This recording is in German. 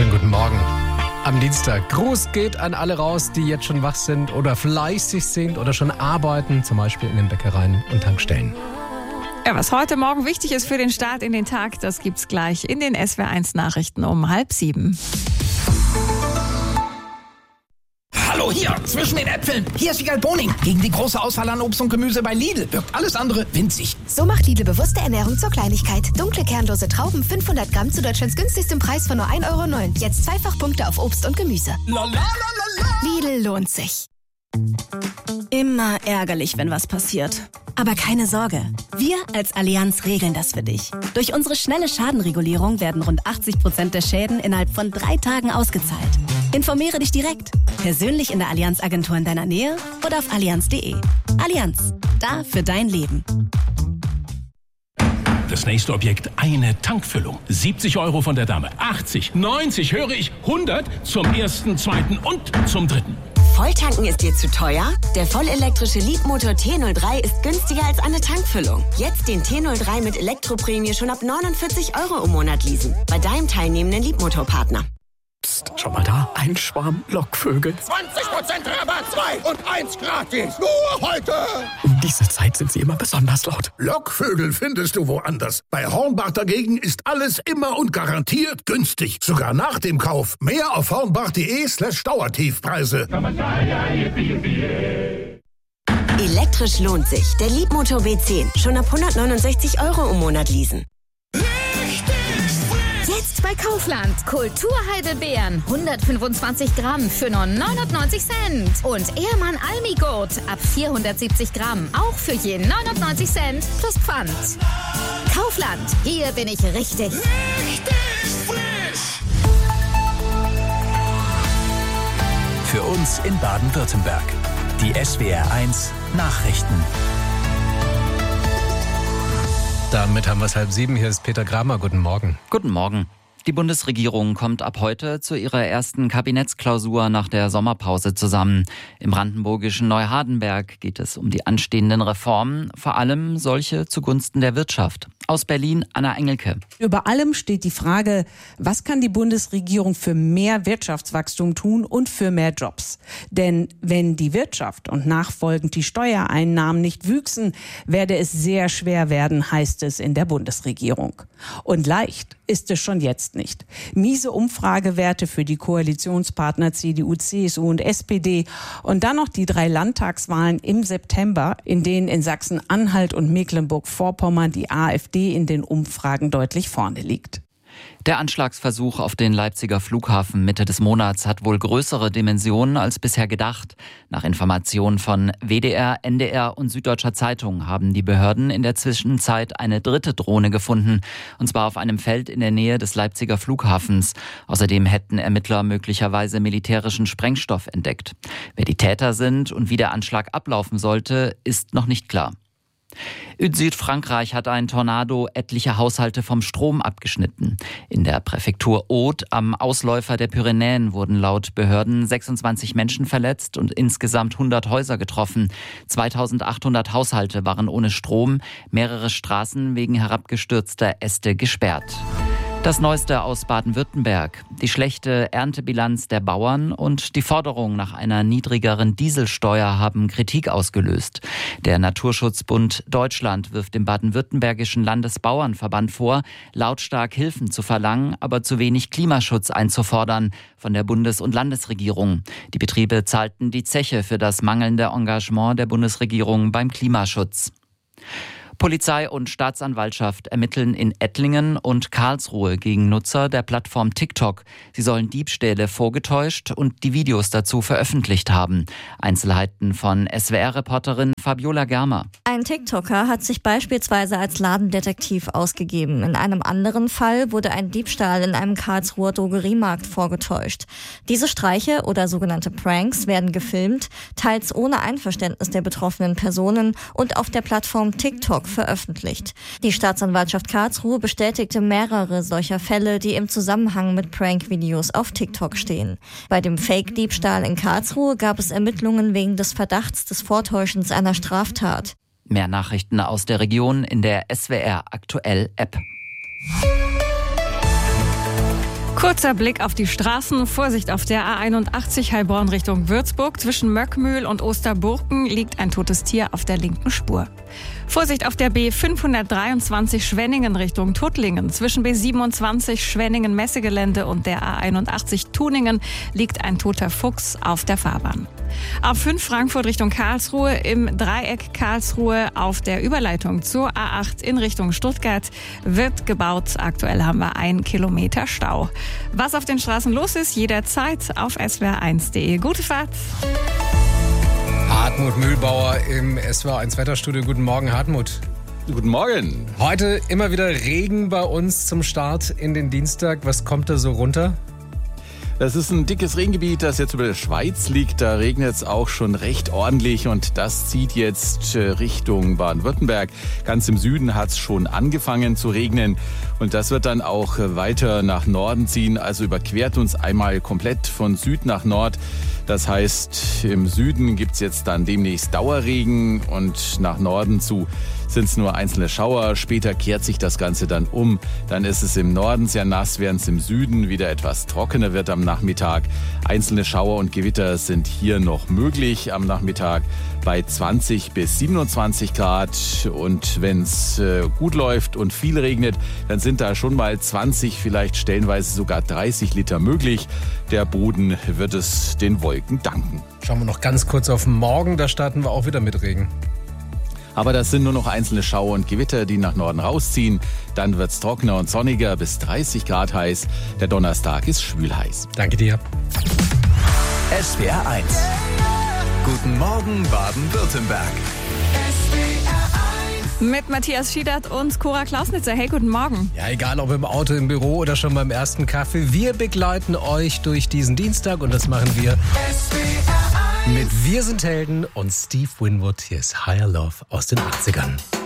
Schönen guten Morgen. Am Dienstag. Gruß geht an alle raus, die jetzt schon wach sind oder fleißig sind oder schon arbeiten, zum Beispiel in den Bäckereien und Tankstellen. Ja, was heute Morgen wichtig ist für den Start in den Tag, das gibt's gleich in den SWR1 Nachrichten um 6:30. Hallo hier, zwischen den Äpfeln. Hier ist Wiegald Boning. Gegen die große Auswahl an Obst und Gemüse bei Lidl wirkt alles andere winzig. So macht Lidl bewusste Ernährung zur Kleinigkeit. Dunkle kernlose Trauben 500 Gramm zu Deutschlands günstigstem Preis von nur 1,09 €. Jetzt Zweifachpunkte auf Obst und Gemüse. Lidl lohnt sich. Immer ärgerlich, wenn was passiert. Aber keine Sorge, wir als Allianz regeln das für dich. Durch unsere schnelle Schadenregulierung werden rund 80% der Schäden innerhalb von 3 Tagen ausgezahlt. Informiere dich direkt, persönlich in der Allianz-Agentur in deiner Nähe oder auf allianz.de. Allianz, da für dein Leben. Das nächste Objekt, eine Tankfüllung. 70 € von der Dame, 80, 90, höre ich, 100 zum ersten, zweiten und zum dritten. Volltanken ist dir zu teuer? Der vollelektrische Leapmotor T03 ist günstiger als eine Tankfüllung. Jetzt den T03 mit Elektroprämie schon ab 49 € im Monat leasen. Bei deinem teilnehmenden Leapmotor-Partner. Psst, schau mal da, ein Schwarm Lockvögel. 20% Rabatt, 2 und 1 gratis. Nur heute. Um diese Zeit sind sie immer besonders laut. Lockvögel findest du woanders. Bei Hornbach dagegen ist alles immer und garantiert günstig. Sogar nach dem Kauf. Mehr auf hornbach.de/Dauertiefpreise. Elektrisch lohnt sich. Der Leapmotor B10. Schon ab 169 € im Monat leasen. Jetzt bei Kaufland. Kulturheidelbeeren 125 Gramm für nur 99 Cent. Und Ehrmann Almigurt ab 470 Gramm. Auch für je 99 Cent plus Pfand. Kaufland. Hier bin ich richtig. Für uns in Baden-Württemberg. Die SWR1 Nachrichten. Damit haben wir es 6:30. Hier ist Peter Kramer. Guten Morgen. Guten Morgen. Die Bundesregierung kommt ab heute zu ihrer ersten Kabinettsklausur nach der Sommerpause zusammen. Im brandenburgischen Neuhardenberg geht es um die anstehenden Reformen, vor allem solche zugunsten der Wirtschaft. Aus Berlin, Anna Engelke. Über allem steht die Frage, was kann die Bundesregierung für mehr Wirtschaftswachstum tun und für mehr Jobs? Denn wenn die Wirtschaft und nachfolgend die Steuereinnahmen nicht wüchsen, werde es sehr schwer werden, heißt es in der Bundesregierung. Und leicht ist es schon jetzt nicht. Miese Umfragewerte für die Koalitionspartner CDU, CSU und SPD und dann noch die 3 Landtagswahlen im September, in denen in Sachsen-Anhalt und Mecklenburg-Vorpommern die AfD in den Umfragen deutlich vorne liegt. Der Anschlagsversuch auf den Leipziger Flughafen Mitte des Monats hat wohl größere Dimensionen als bisher gedacht. Nach Informationen von WDR, NDR und Süddeutscher Zeitung haben die Behörden in der Zwischenzeit eine dritte Drohne gefunden, und zwar auf einem Feld in der Nähe des Leipziger Flughafens. Außerdem hätten Ermittler möglicherweise militärischen Sprengstoff entdeckt. Wer die Täter sind und wie der Anschlag ablaufen sollte, ist noch nicht klar. In Südfrankreich hat ein Tornado etliche Haushalte vom Strom abgeschnitten. In der Präfektur Aude am Ausläufer der Pyrenäen wurden laut Behörden 26 Menschen verletzt und insgesamt 100 Häuser getroffen. 2800 Haushalte waren ohne Strom, mehrere Straßen wegen herabgestürzter Äste gesperrt. Das Neueste aus Baden-Württemberg. Die schlechte Erntebilanz der Bauern und die Forderung nach einer niedrigeren Dieselsteuer haben Kritik ausgelöst. Der Naturschutzbund Deutschland wirft dem baden-württembergischen Landesbauernverband vor, lautstark Hilfen zu verlangen, aber zu wenig Klimaschutz einzufordern von der Bundes- und Landesregierung. Die Betriebe zahlten die Zeche für das mangelnde Engagement der Bundesregierung beim Klimaschutz. Polizei und Staatsanwaltschaft ermitteln in Ettlingen und Karlsruhe gegen Nutzer der Plattform TikTok. Sie sollen Diebstähle vorgetäuscht und die Videos dazu veröffentlicht haben. Einzelheiten von SWR-Reporterin Fabiola Germer. Ein TikToker hat sich beispielsweise als Ladendetektiv ausgegeben. In einem anderen Fall wurde ein Diebstahl in einem Karlsruher Drogeriemarkt vorgetäuscht. Diese Streiche oder sogenannte Pranks werden gefilmt, teils ohne Einverständnis der betroffenen Personen und auf der Plattform TikTok veröffentlicht. Die Staatsanwaltschaft Karlsruhe bestätigte mehrere solcher Fälle, die im Zusammenhang mit Prank-Videos auf TikTok stehen. Bei dem Fake-Diebstahl in Karlsruhe gab es Ermittlungen wegen des Verdachts des Vortäuschens einer Straftat. Mehr Nachrichten aus der Region in der SWR Aktuell App. Kurzer Blick auf die Straßen. Vorsicht auf der A81 Heilbronn Richtung Würzburg. Zwischen Möckmühl und Osterburken liegt ein totes Tier auf der linken Spur. Vorsicht auf der B523 Schwenningen Richtung Tuttlingen. Zwischen B27 Schwenningen Messegelände und der A81 Tuningen liegt ein toter Fuchs auf der Fahrbahn. A5 Frankfurt Richtung Karlsruhe, im Dreieck Karlsruhe auf der Überleitung zur A8 in Richtung Stuttgart wird gebaut. Aktuell haben wir 1 Kilometer Stau. Was auf den Straßen los ist, jederzeit auf swr1.de. Gute Fahrt! Hartmut Mühlbauer im SWR1 Wetterstudio. Guten Morgen, Hartmut. Guten Morgen. Heute immer wieder Regen bei uns zum Start in den Dienstag. Was kommt da so runter? Das ist ein dickes Regengebiet, das jetzt über der Schweiz liegt. Da regnet es auch schon recht ordentlich und das zieht jetzt Richtung Baden-Württemberg. Ganz im Süden hat es schon angefangen zu regnen und das wird dann auch weiter nach Norden ziehen. Also überquert uns einmal komplett von Süd nach Nord. Das heißt, im Süden gibt es jetzt dann demnächst Dauerregen und nach Norden zu sind es nur einzelne Schauer. Später kehrt sich das Ganze dann um. Dann ist es im Norden sehr nass, während es im Süden wieder etwas trockener wird am Nachmittag. Einzelne Schauer und Gewitter sind hier noch möglich am Nachmittag bei 20 bis 27 Grad. Und wenn es gut läuft und viel regnet, dann sind da schon mal 20, vielleicht stellenweise sogar 30 Liter möglich. Der Boden wird es den Wolken danken. Schauen wir noch ganz kurz auf morgen, da starten wir auch wieder mit Regen. Aber das sind nur noch einzelne Schauer und Gewitter, die nach Norden rausziehen. Dann wird's trockener und sonniger, bis 30 Grad heiß. Der Donnerstag ist schwülheiß. Danke dir. SWR1. Guten Morgen, Baden-Württemberg. Mit Matthias Schiedert und Cora Klausnitzer. Hey, guten Morgen. Ja, egal ob im Auto, im Büro oder schon beim ersten Kaffee. Wir begleiten euch durch diesen Dienstag und das machen wir mit Wir sind Helden und Steve Winwood. Hier ist Higher Love aus den 80ern.